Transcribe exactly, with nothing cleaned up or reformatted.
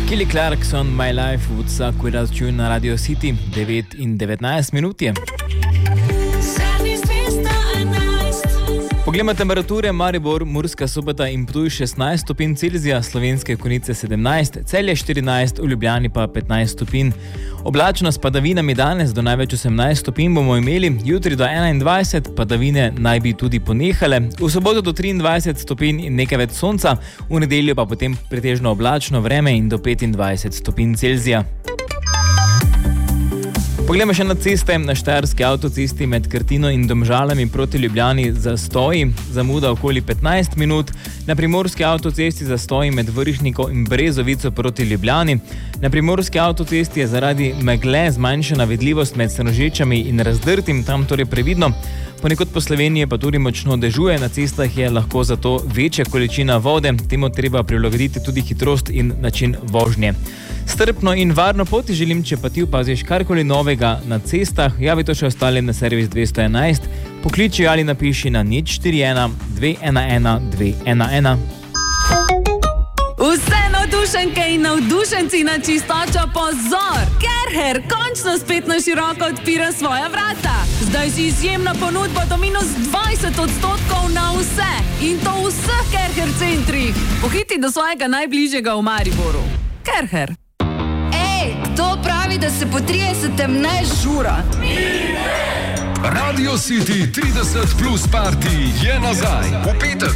Kelly Clarkson, My Life, Woodstock Without You na Radio City, devet in devetnajst minut je. Poglejmo temperature, Maribor, Murska Sobota in Ptuj šestnajst stopinj Celzija, Slovenske Konjice sedemnajst, Celje štirinajst, v Ljubljani pa petnajst stopinj. Oblačno s padavinami danes do največ osemnajst stopinj bomo imeli, jutri do enaindvajset, padavine naj bi tudi ponehale, v soboto do triindvajset stopinj in nekaj več sonca, v nedeljo pa potem pretežno oblačno vreme in do petindvajset stopinj Celzija. Poglejmo še na ceste. Na štajerski avtocesti med Krtino in Domžalami proti Ljubljani zastoji, zamuda okoli petnajst minut. Na primorski avtocesti zastoji med Vrhniko in Brezovico proti Ljubljani. Na primorski avtocesti je zaradi megle zmanjšana vidljivost med Senožečami in Razdrtim, tam torej previdno. Ponekod po Sloveniji pa tudi močno dežuje, na cestah je lahko zato večja količina vode, temu treba prilagoditi tudi hitrost in način vožnje. Strpno in varno poti želim, če pa ti opaziš karkoli novega na cestah, javi to še ostale na servis dvesto enajst, pokliči ali napiši na nič štiri ena dve ena ena dve ena ena. Vse navdušenke in navdušenci na čistočo pozor! Kerher končno spet na široko odpira svoja vrata. Zdaj si izjemna ponudba do minus dvajset odstotkov na vse. In to v vseh Kerher centrih. Pohiti do svojega najbližjega v Mariboru. Kerher. Ej, kdo pravi, da se po tridesetem ne žura? Radio City trideset plus party je nazaj. V petek